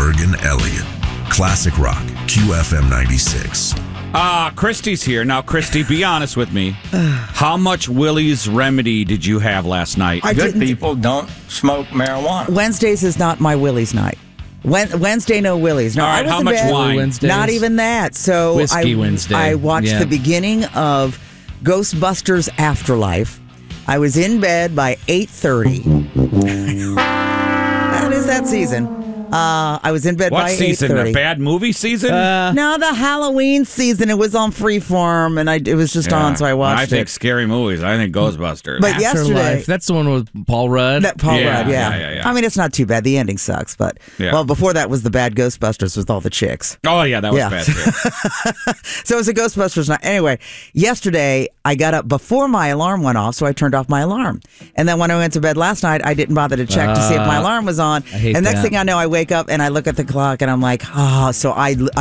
Borg and Elliott. Classic Rock, QFM 96. Christy's here. Now, Christy, be honest with me. How much Willie's Remedy did you have last night? Good people don't smoke marijuana. Wednesdays is not my Willie's night. Wednesday, no Willie's. No, All right, I was how in much bed. wine? Wednesdays? Not even that. So Whiskey Wednesday. I watched Yeah. the beginning of Ghostbusters Afterlife. I was in bed by 8:30. That is that season. I was in bed What by season? 8:30. A bad movie season? No, the Halloween season. It was on Freeform, and it was just on, so I watched I think it. scary movies. I think Ghostbusters. But yesterday, Afterlife. That's the one with Paul Rudd. that Paul Yeah, Rudd, yeah. yeah. I mean, it's not too bad. The ending sucks, but well, before that was the bad Ghostbusters with all the chicks. Oh, yeah, that was Yeah. bad, too. So it was a Ghostbusters night. Anyway, yesterday I got up before my alarm went off, so I turned off my alarm. And then when I went to bed last night, I didn't bother to check to see if my alarm was on. I hate and next that. thing I know, I wake up and I look at the clock and I'm like, so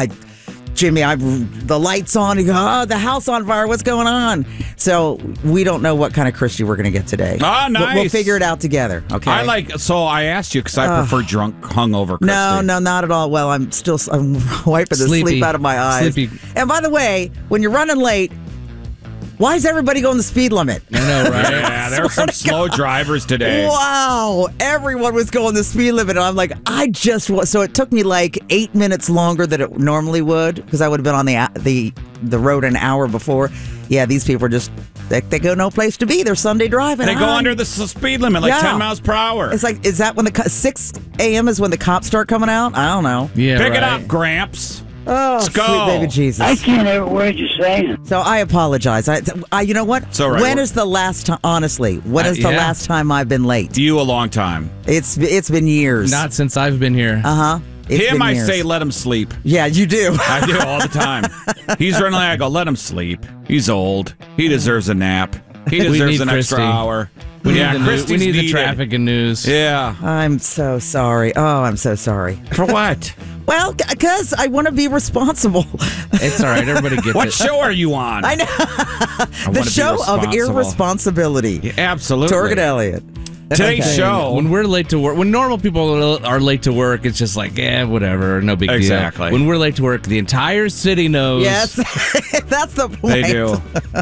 Jimmy, the light's on. You go, the house on fire. What's going on? So we don't know what kind of Christy we're going to get today. Ah, nice. We'll figure it out together. Okay. I asked you because I prefer drunk, hungover Christy. No, not at all. Well, I'm wiping the Sleepy. sleep out of my eyes. Sleepy. And by the way, when you're running late, why is everybody going the speed limit? I know, right? Yeah, there were some slow drivers today. Wow, everyone was going the speed limit. And I'm like, so it took me like 8 minutes longer than it normally would because I would have been on the road an hour before. Yeah, these people are just, they go no place to be. They're Sunday driving. They go under the speed limit, like 10 miles per hour. It's like, is that when 6 a.m. is when the cops start coming out? I don't know. Yeah, Pick it right. up, Gramps. Oh, Let's go. sweet baby Jesus. I can't hear a word you're saying. So I apologize. You know what? It's all right. When is the last time? Honestly, when is the yeah. last time I've been late? You a long time. It's been years. Not since I've been here. Him, I say, let him sleep. Yeah, you do. I do all the time. He's running late. I go, let him sleep. He's old. He deserves a nap. He deserves need an extra Christy. hour. We Christy's need the needed. traffic and news. Yeah. I'm so sorry. Oh, I'm so sorry. For what? Well, because I want to be responsible. It's all right. Everybody gets What it. show are you on? I know. I The wanna be show of responsible. irresponsibility. Yeah, absolutely. Torg and Elliott. Today's Okay. show. When we're late to work, when normal people are late to work, it's just like, whatever, no big Exactly. deal. When we're late to work, the entire city knows. Yes, that's the point. They do.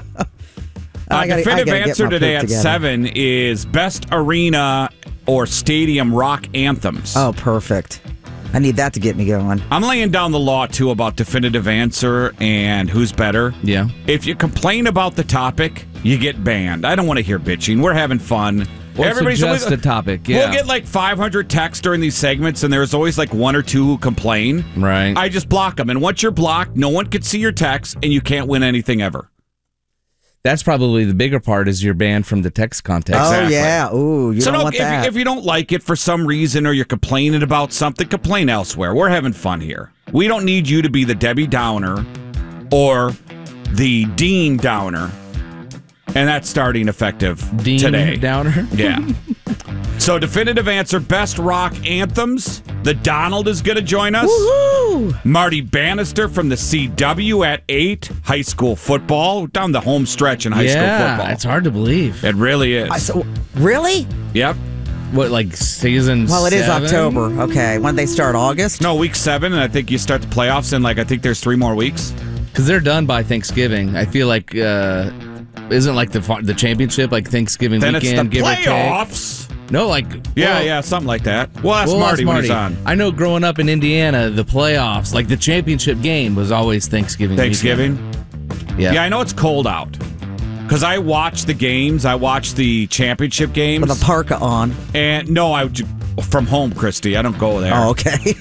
I gotta Definitive get answer my today poop at together. 7 is best arena or stadium rock anthems. Oh, perfect. I need that to get me going. I'm laying down the law, too, about definitive answer and who's better. Yeah. If you complain about the topic, you get banned. I don't want to hear bitching. We're having fun. Or suggest a topic, yeah. We'll get like 500 texts during these segments, and there's always like one or two who complain. Right. I just block them. And once you're blocked, no one can see your text, and you can't win anything ever. That's probably the bigger part is you're banned from the text context. Oh, Exactly. yeah. Ooh, you don't want that. If you don't like it for some reason or you're complaining about something, complain elsewhere. We're having fun here. We don't need you to be the Debbie Downer or the Dean Downer. And that's starting effective Dean today. Downer? Yeah. So definitive answer, best rock anthems. The Donald is going to join us. Woohoo! Marty Bannister from the CW at 8. High school football. Down the home stretch in high school football. It's hard to believe. It really is. Really? Yep. What, like season Well, it is 7? October. Okay. When they start August? No, week 7, and I think you start the playoffs in, I think there's 3 more weeks. Because they're done by Thanksgiving. I feel like, isn't like the championship, like Thanksgiving Then weekend, it's the give or take? playoffs. No, like... Yeah, something like that. Well, that's Marty when he's on. I know growing up in Indiana, the playoffs, like the championship game was always Thanksgiving weekend. Yeah, I know it's cold out. Because I watch the games. I watch the championship games. With a parka on. And no, from home, Christy. I don't go there. Oh, okay.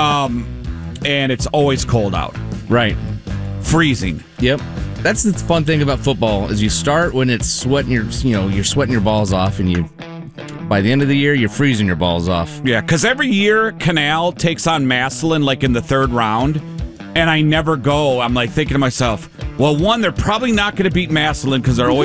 And it's always cold out. Right. Freezing. Yep. That's the fun thing about football is you start when it's sweating you're sweating your balls off, and by the end of the year you're freezing your balls off. Yeah, because every year Canal takes on Massillon in the 3rd round, and I never go. I'm thinking to myself, well, one, they're probably not going to beat Massillon because they're always